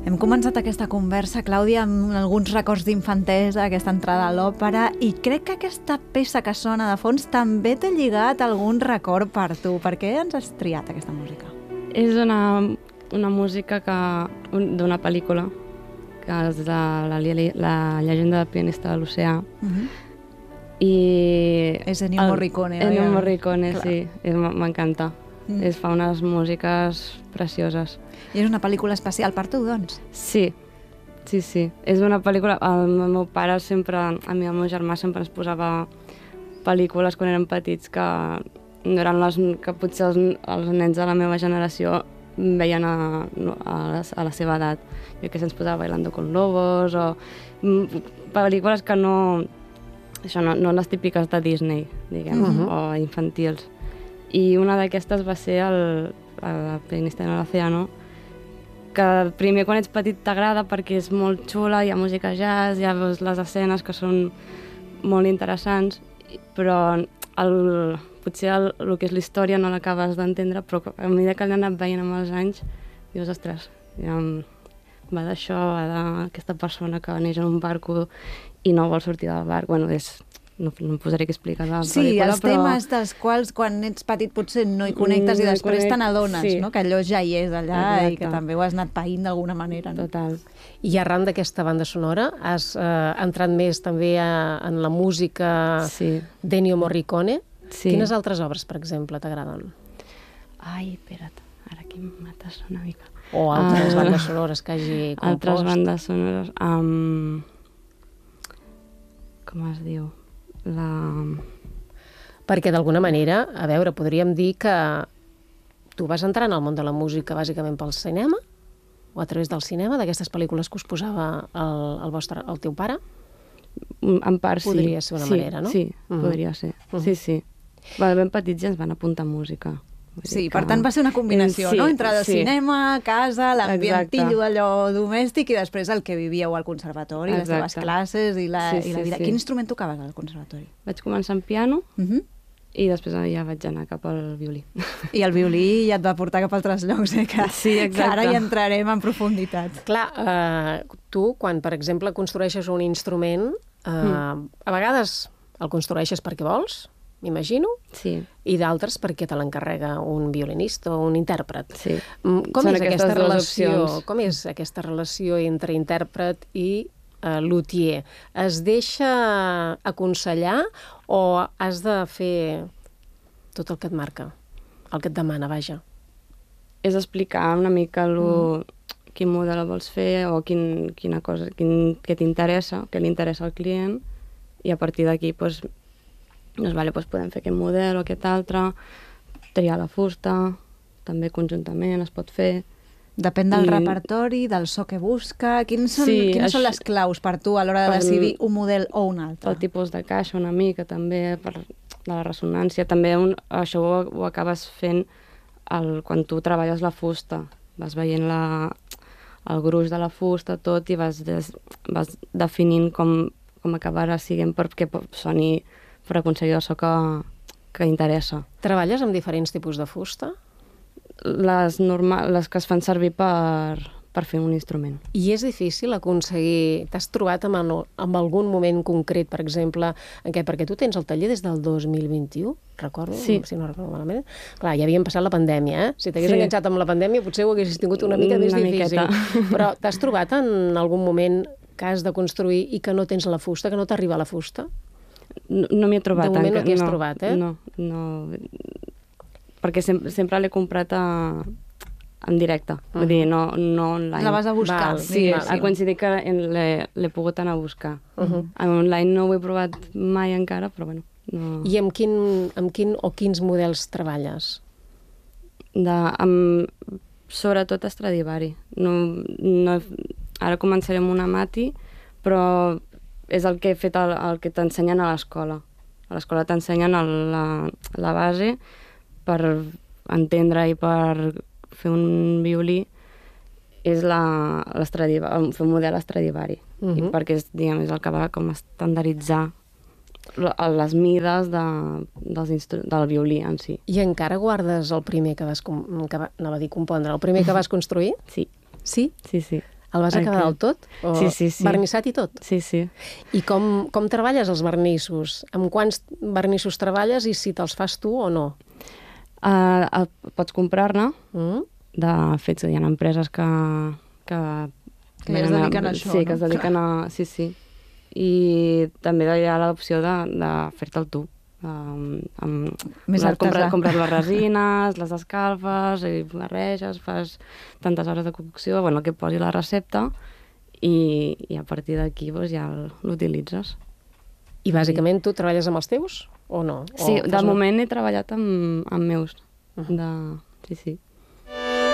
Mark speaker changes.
Speaker 1: Hem començat aquesta conversa, Clàudia, amb alguns records d'infantesa, aquesta entrada a l'òpera, i crec que aquesta peça que sona de fons també t'ha lligat algun record per tu. Per què ens has triat aquesta música?
Speaker 2: És una música d'una pel·lícula, que és de la llegenda del pianista de l'oceà. I
Speaker 1: És Ennio Morricone.
Speaker 2: Ennio Morricone, sí, m'encanta. Fa unes músiques precioses.
Speaker 1: I és una pel·lícula especial per tu, doncs?
Speaker 2: Sí. És una pel·lícula... El meu pare sempre, a mi i al meu germà, sempre ens posava pel·lícules quan érem petits que no eren les que potser els nens de la meva generació veien a la seva edat. Jo que ens posava Bailando con Lobos o pel·lícules que no les típiques de Disney, diguem, o infantils. I una d'aquestes va ser el pianista en l'Oceano, que primer quan ets petit t'agrada perquè és molt xula, hi ha música jazz, hi ha les escenes que són molt interessants, però potser el que és la història no l'acabes d'entendre, però a mesura que l'he anat veient amb els anys, dius, ostres, va d'això, va d'aquesta persona que neix en un barco i no vol sortir del barc. Bueno, no em posaré que explicar la pel·lícula,
Speaker 1: els temes dels quals quan ets petit potser no hi connectes i després te n'adones, no? Que allò ja hi és allà i que també ho has anat païnt d'alguna manera.
Speaker 2: Total.
Speaker 3: I arran d'aquesta banda sonora has entrat més també en la música d'Ennio Morricone. Quines altres obres, per exemple, t'agraden?
Speaker 2: Ai, espera't, ara aquí em mates una mica.
Speaker 3: O altres bandes sonores que hagi compost.
Speaker 2: Altres bandes sonores... Com es diu?
Speaker 3: Perquè d'alguna manera, a veure, podríem dir que tu vas entrar en el món de la música bàsicament pel cinema o a través del cinema, d'aquestes pel·lícules que us posava el teu pare?
Speaker 2: En part, sí.
Speaker 3: Podria ser una manera, no?
Speaker 2: Sí, podria ser. Sí. Ben petits ja ens van apuntar música.
Speaker 1: Sí, per tant va ser una combinació, no? Entre el cinema, casa, l'ambientillo allò domèstic i després el que vivíeu al conservatori, les teves classes i la vida. Quin instrument tocaves al conservatori?
Speaker 2: Vaig començar en piano i després ja vaig anar cap al violí.
Speaker 1: I el violí ja et va portar cap a altres llocs, que ara hi entrarem en profunditat.
Speaker 3: Clar, tu, quan, per exemple, construeixes un instrument, a vegades el construeixes perquè vols, m'imagino, i d'altres perquè te l'encarrega un violinista o un intèrpret. Com és aquesta relació entre intèrpret i luthier? Es deixa aconsellar o has de fer tot el que et marca, el que et demana, vaja?
Speaker 2: És explicar una mica quin model vols fer o quina cosa que t'interessa, que li interessa al client, i a partir d'aquí podem fer aquest model o aquest altre, triar la fusta, també conjuntament es pot fer.
Speaker 1: Depèn del repertori, del so que busca. Quines són les claus per tu a l'hora de decidir un model o un altre?
Speaker 2: El tipus de caixa una mica, també, per la ressonància. També això ho acabes fent quan tu treballes la fusta. Vas veient el gruix de la fusta, tot, i vas definint com acabarà siguent perquè soni per aconseguir el so que interessa.
Speaker 3: Treballes amb diferents tipus de fusta?
Speaker 2: Les que es fan servir per fer un instrument.
Speaker 3: I és difícil aconseguir... T'has trobat amb algun moment concret, per exemple, perquè tu tens el taller des del 2021, recordo?
Speaker 2: Sí.
Speaker 3: Si no recordo malament. Clar, ja havíem passat la pandèmia, Si t'hagués enganxat amb la pandèmia potser ho haguessis tingut una mica més difícil. Però t'has trobat en algun moment que has de construir i que no tens la fusta, que no t'arriba la fusta?
Speaker 2: No m'hi he trobat.
Speaker 3: De moment no t'hi has trobat,
Speaker 2: No. Perquè sempre l'he comprat en directe. Vull dir, no online.
Speaker 1: La vas a buscar.
Speaker 2: Sí, ha coincidit que l'he pogut anar a buscar. Online no ho he provat mai encara, però bueno.
Speaker 3: I amb quin o quins models treballes?
Speaker 2: Sobretot Stradivari. Ara començaré amb una Mati, però és el que he fet, el que t'ensenyen a l'escola. A l'escola t'ensenyen la base per entendre i per fer un violí, és fer un model Stradivari. I perquè és el que va com estandarditzar les mides del violí en si.
Speaker 3: I encara guardes el primer que vas compondre, el primer que vas construir?
Speaker 2: Sí.
Speaker 3: Sí?
Speaker 2: Sí.
Speaker 3: El vas acabar del tot? O
Speaker 2: Sí.
Speaker 3: vernissat i tot?
Speaker 2: Sí.
Speaker 3: I com treballes els vernissos? Amb quants vernissos treballes i si te'ls fas tu o no?
Speaker 2: Pots comprar-ne. De fet, hi ha empreses que
Speaker 1: ja es dediquen a això,
Speaker 2: sí, que es dediquen a... Sí. I també hi ha l'opció de fer-te'l tu. Compres les resines, les escalfes, i barreges, fas tantes hores de cocció, el que posi la recepta, i a partir d'aquí ja l'utilitzes.
Speaker 3: I bàsicament tu treballes amb els teus o no?
Speaker 2: Sí, de moment he treballat amb meus. Sí.